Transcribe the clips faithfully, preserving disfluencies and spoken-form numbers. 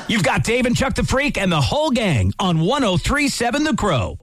You've got Dave and Chuck the Freak and the whole gang on one oh three point seven The Crow.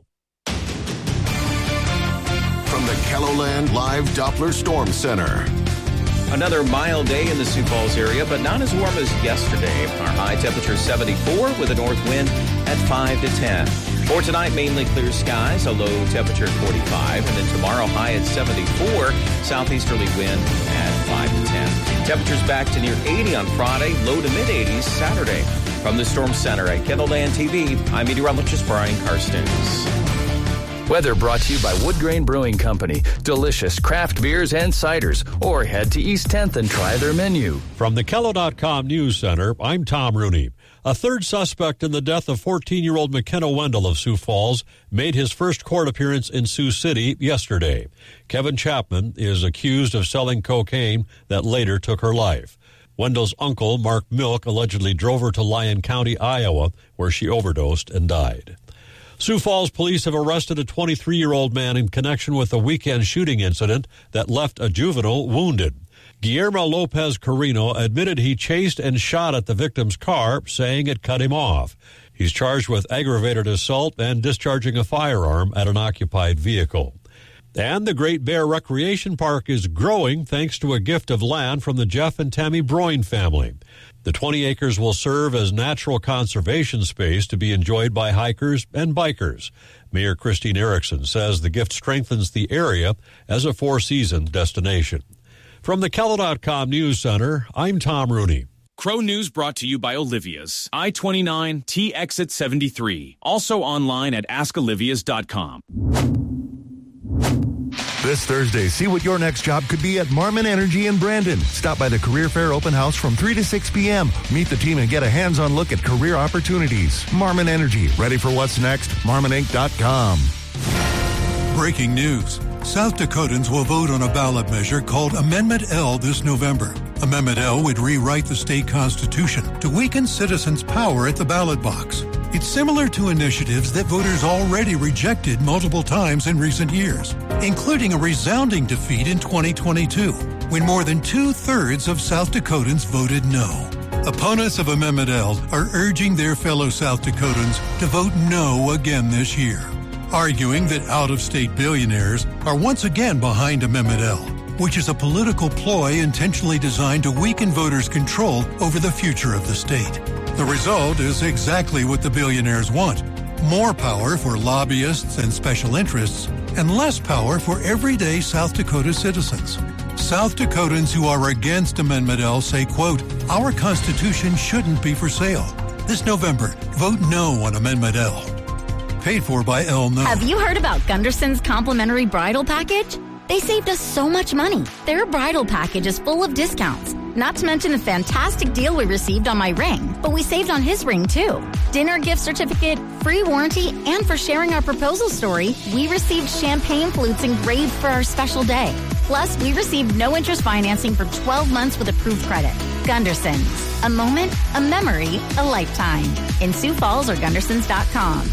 From the KELOLAND Live Doppler Storm Center. Another mild day in the Sioux Falls area, but not as warm as yesterday. Our high temperature seventy-four with a north wind at five to ten. For tonight, mainly clear skies, a low temperature at forty-five. And then tomorrow, high at seventy-four, southeasterly wind at five to ten. Temperatures back to near eighty on Friday, low to mid-eighties Saturday. From the Storm Center at KELOLAND T V, I'm meteorologist Brian Karstens. Weather brought to you by Wood Grain Brewing Company. Delicious craft beers and ciders. Or head to East tenth and try their menu. From the Kello dot com News Center, I'm Tom Rooney. A third suspect in the death of fourteen-year-old McKenna Wendell of Sioux Falls made his first court appearance in Sioux City yesterday. Kevin Chapman is accused of selling cocaine that later took her life. Wendell's uncle, Mark Milk, allegedly drove her to Lyon County, Iowa, where she overdosed and died. Sioux Falls police have arrested a twenty-three-year-old man in connection with a weekend shooting incident that left a juvenile wounded. Guillermo Lopez Carino admitted he chased and shot at the victim's car, saying it cut him off. He's charged with aggravated assault and discharging a firearm at an occupied vehicle. And the Great Bear Recreation Park is growing thanks to a gift of land from the Jeff and Tammy Broyne family. The twenty acres will serve as natural conservation space to be enjoyed by hikers and bikers. Mayor Christine Erickson says the gift strengthens the area as a four-season destination. From the Kello dot com News Center, I'm Tom Rooney. Crow News brought to you by Olivia's. I twenty-nine T Exit seventy-three. Also online at ask olivias dot com. This Thursday, see what your next job could be at Marmon Energy in Brandon. Stop by the Career Fair Open House from three to six p.m. Meet the team and get a hands-on look at career opportunities. Marmon Energy, ready for what's next? marmon inc dot com. Breaking news. South Dakotans will vote on a ballot measure called Amendment L this November. Amendment L would rewrite the state constitution to weaken citizens' power at the ballot box. It's similar to initiatives that voters already rejected multiple times in recent years, including a resounding defeat in twenty twenty-two, when more than two-thirds of South Dakotans voted no. Opponents of Amendment L are urging their fellow South Dakotans to vote no again this year, arguing that out-of-state billionaires are once again behind Amendment L, which is a political ploy intentionally designed to weaken voters' control over the future of the state. The result is exactly what the billionaires want: more power for lobbyists and special interests, and less power for everyday South Dakota citizens. South Dakotans who are against Amendment L say, quote, "Our Constitution shouldn't be for sale." This November, vote no on Amendment L. Paid for by L No. Have you heard about Gunderson's complimentary bridal package? They saved us so much money. Their bridal package is full of discounts. Not to mention the fantastic deal we received on my ring, but we saved on his ring too. Dinner gift certificate, free warranty, and for sharing our proposal story, we received champagne flutes engraved for our special day. Plus, we received no interest financing for twelve months with approved credit. Gunderson's. A moment, a memory, a lifetime. In Sioux Falls or Gundersons dot com.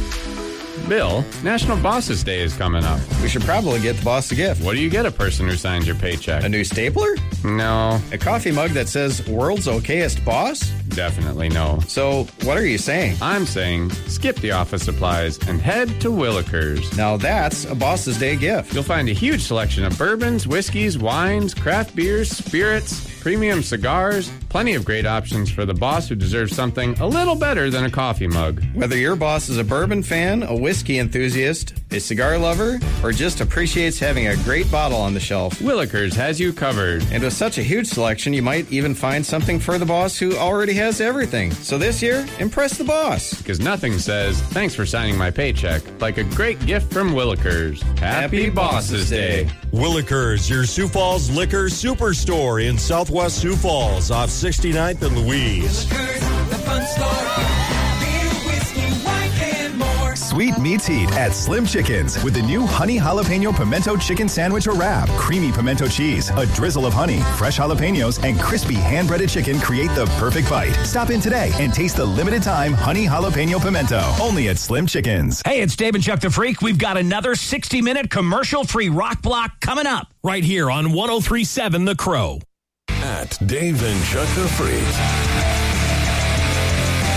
Bill, National Bosses Day is coming up. We should probably get the boss a gift. What do you get a person who signs your paycheck? A new stapler? No. A coffee mug that says World's Okayest Boss? Definitely no. So, what are you saying? I'm saying skip the office supplies and head to Willikers. Now that's a Boss's Day gift. You'll find a huge selection of bourbons, whiskeys, wines, craft beers, spirits, premium cigars, plenty of great options for the boss who deserves something a little better than a coffee mug. Whether your boss is a bourbon fan, a whiskey enthusiast, a cigar lover, or just appreciates having a great bottle on the shelf, Willikers has you covered. And with such a huge selection, you might even find something for the boss who already has everything. So this year, impress the boss. Because nothing says, thanks for signing my paycheck, like a great gift from Willikers. Happy, Happy Bosses Day. Willikers, your Sioux Falls liquor superstore in Southwest Sioux Falls off sixty-ninth and Louise. Willikers, the fun store. Beer, whiskey, wine, and more. Sweet meets heat at Slim Chickens with the new Honey Jalapeno Pimento Chicken Sandwich or Wrap. Creamy pimento cheese, a drizzle of honey, fresh jalapenos, and crispy hand-breaded chicken create the perfect bite. Stop in today and taste the limited-time Honey Jalapeno Pimento. Only at Slim Chickens. Hey, it's Dave and Chuck the Freak. We've got another sixty-minute commercial-free rock block coming up right here on one oh three point seven The Crow. At Dave and Chuck the Freak.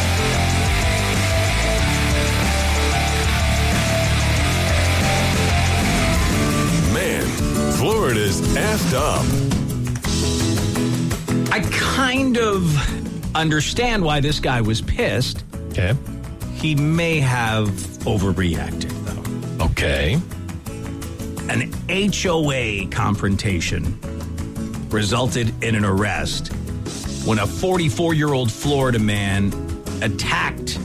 Florida's effed up. I kind of understand why this guy was pissed. Okay. He may have overreacted, though. Okay. An H O A confrontation resulted in an arrest when a forty-four-year-old Florida man attacked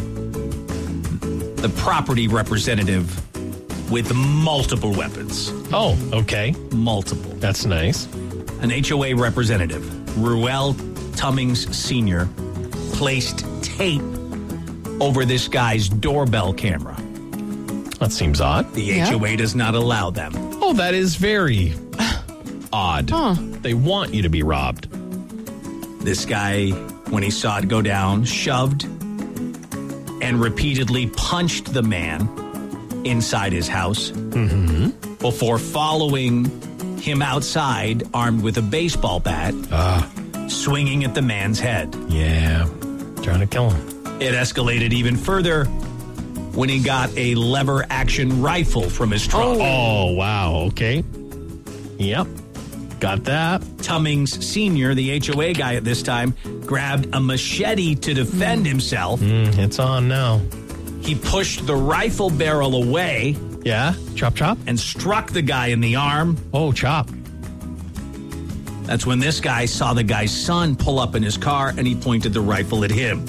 the property representative with multiple weapons. Oh, okay. Multiple. That's nice. An H O A representative, Ruel Tummings Senior, placed tape over this guy's doorbell camera. That seems odd. The yeah. H O A does not allow them. Oh, that is very odd. Huh. They want you to be robbed. This guy, when he saw it go down, shoved and repeatedly punched the man inside his house mm-hmm. before following him outside armed with a baseball bat, uh, swinging at the man's head. Yeah, trying to kill him. It escalated even further when he got a lever action rifle from his trunk. Oh, oh wow, okay. Yep, got that. Tummings Senior, the H O A guy at this time, grabbed a machete to defend mm. himself. Mm, it's on now. He pushed the rifle barrel away. Yeah, chop chop. And struck the guy in the arm. Oh, chop. That's when this guy saw the guy's son pull up in his car and he pointed the rifle at him.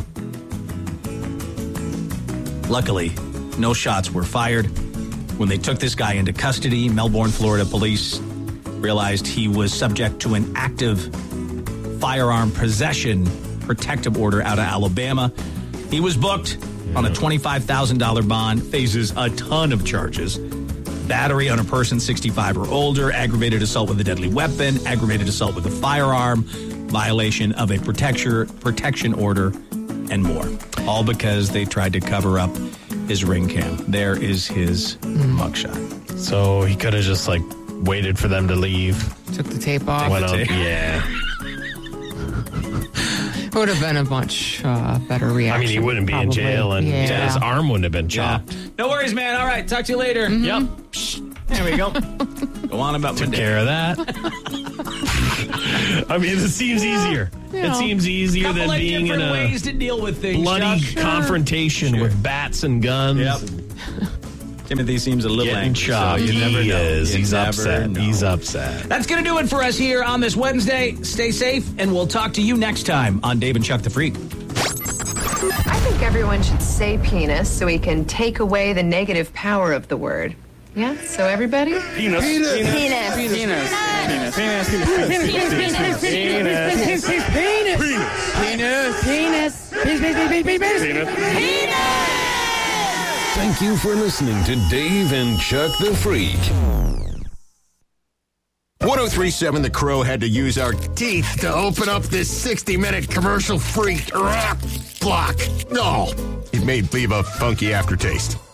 Luckily, no shots were fired. When they took this guy into custody, Melbourne, Florida police realized he was subject to an active firearm possession protective order out of Alabama. He was booked on a twenty-five thousand dollars bond, faces a ton of charges. Battery on a person sixty-five or older, aggravated assault with a deadly weapon, aggravated assault with a firearm, violation of a protection protection order, and more. All because they tried to cover up his ring cam. There is his mm. mugshot. So he could have just like waited for them to leave. Took the tape off. Went the tape. Yeah. Would have been a much uh, better reaction. I mean, he wouldn't be probably. in jail, and yeah. his arm wouldn't have been chopped. Yeah. No worries, man. All right, talk to you later. Mm-hmm. Yep. There we go. Go on about Took care of that. I mean, it seems easier. You it know, seems easier couple than of being in a ways to deal with things, bloody Chuck. confrontation Sure. with bats and guns. Yep. Timothy seems a little Getting anxious. chopped. So you never he know. is. You He's never upset. know. He's upset. That's going to do it for us here on this Wednesday. Stay safe, and we'll talk to you next time on Dave and Chuck the Freak. I think everyone should say penis so we can take away the negative power of the word. Yeah? So everybody? Penis. Penis. Penis. Penis. Penis. Penis. Penis. Penis. Penis. Penis. Penis. Penis. Penis. Penis. Penis. Thank you for listening to Dave and Chuck the Freak. one oh three point seven The Crow had to use our teeth to open up this sixty-minute commercial freak rock block. Oh, it may leave a funky aftertaste.